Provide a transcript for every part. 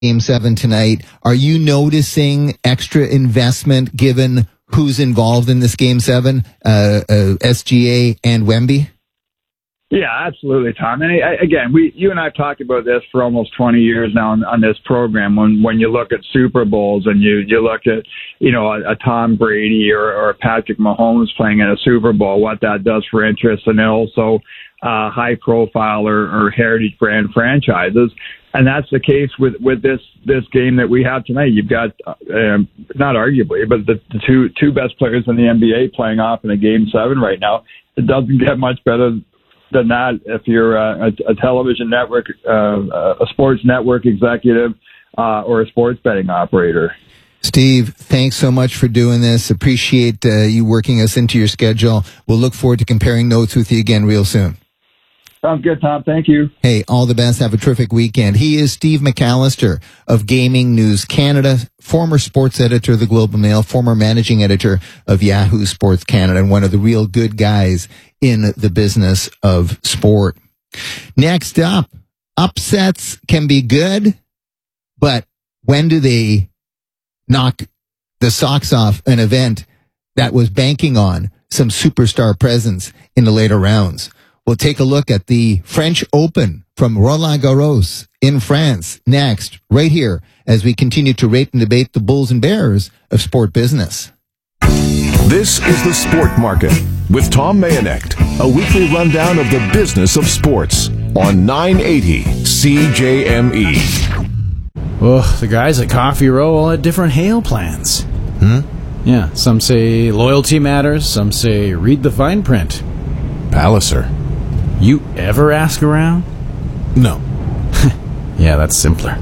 Game 7 tonight. Are you noticing extra investment given who's involved in this Game 7, SGA and Wemby? Yeah, absolutely, Tom. And again, you and I have talked about this for almost 20 years now on this program. When you look at Super Bowls and you look at, a Tom Brady or a Patrick Mahomes playing in a Super Bowl, what that does for interest, and also high profile or heritage brand franchises. And that's the case with this game that we have tonight. You've got, not arguably, but the two best players in the NBA playing off in a Game 7 right now. It doesn't get much better than that if you're a television network, a sports network executive, or a sports betting operator. Steve, thanks so much for doing this. Appreciate you working us into your schedule. We'll look forward to comparing notes with you again real soon. Sounds good, Tom. Thank you. Hey, all the best. Have a terrific weekend. He is Steve McAllister of Gaming News Canada, former sports editor of the Globe and Mail, former managing editor of Yahoo Sports Canada, and one of the real good guys in the business of sport. Next up, upsets can be good, but when do they knock the socks off an event that was banking on some superstar presence in the later rounds? We'll take a look at the French Open from Roland Garros in France next, right here, as we continue to rate and debate the bulls and bears of sport business. This is The Sport Market with Tom Mayenknecht, a weekly rundown of the business of sports on 980 CJME. Well, the guys at Coffee Row all had different hail plans. Yeah, some say loyalty matters, some say read the fine print. Palliser. You ever ask around? No. Yeah, that's simpler.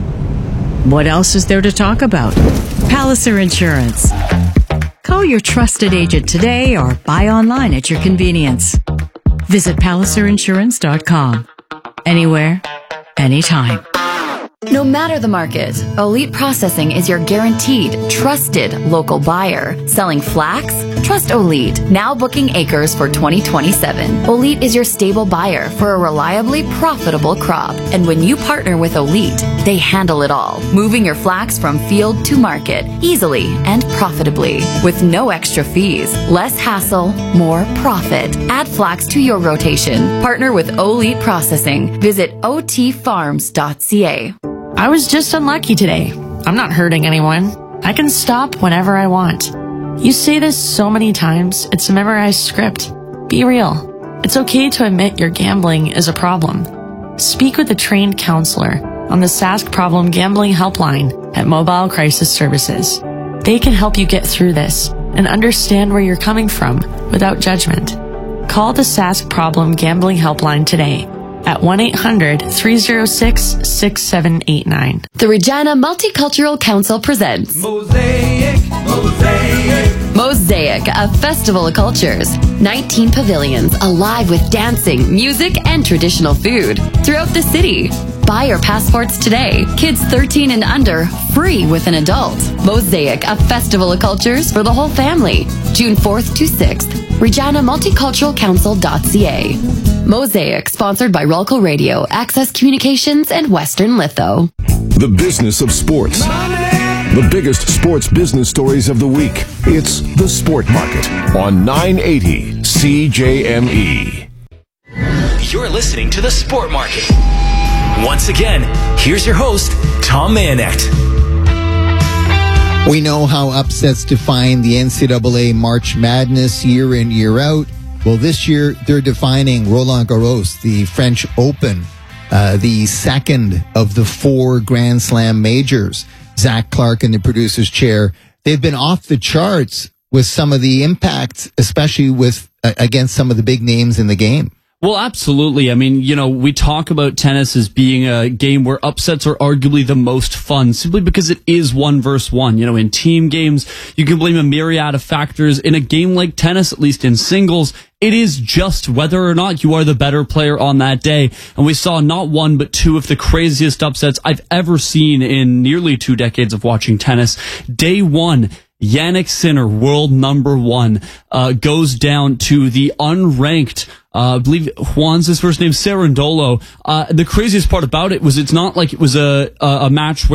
What else is there to talk about? Palliser Insurance. Call your trusted agent today or buy online at your convenience. Visit PalliserInsurance.com. Anywhere, anytime. No matter the market, Elite Processing is your guaranteed, trusted local buyer. Selling flax? Trust Elite. Now booking acres for 2027. Elite is your stable buyer for a reliably profitable crop. And when you partner with Elite, they handle it all, moving your flax from field to market easily and profitably. With no extra fees, less hassle, more profit. Add flax to your rotation. Partner with Elite Processing. Visit otfarms.ca. I was just unlucky today. I'm not hurting anyone. I can stop whenever I want. You say this so many times, it's a memorized script. Be real. It's okay to admit your gambling is a problem. Speak with a trained counselor on the Sask Problem Gambling Helpline at Mobile Crisis Services. They can help you get through this and understand where you're coming from without judgment. Call the Sask Problem Gambling Helpline today at 1-800-306-6789. The Regina Multicultural Council presents Mosaic, a festival of cultures. 19 pavilions alive with dancing, music, and traditional food throughout the city. Buy your passports today. Kids 13 and under, free with an adult. Mosaic, a festival of cultures for the whole family. June 4th to 6th. ReginaMulticulturalCouncil.ca. Mosaic, sponsored by Rolco Radio, Access Communications, and Western Litho. The business of sports. The biggest sports business stories of the week. It's The Sport Market on 980 CJME. You're listening to The Sport Market. Once again, here's your host, Tom Mayenknecht. We know how upsets define the NCAA March Madness year in, year out. Well, this year they're defining Roland Garros, the French Open, the second of the 4 Grand Slam majors. Zach Clark in the producer's chair. They've been off the charts with some of the impacts, especially with against some of the big names in the game. Well, absolutely. I mean, we talk about tennis as being a game where upsets are arguably the most fun, simply because it is 1 versus 1. In team games, you can blame a myriad of factors. In a game like tennis, at least in singles, it is just whether or not you are the better player on that day. And we saw not 1, but 2 of the craziest upsets I've ever seen in nearly 2 decades of watching tennis. Day 1, Jannik Sinner, world number 1, goes down to the unranked I believe Juan's his first name, Cerundolo. The craziest part about it was it's not like it was a match where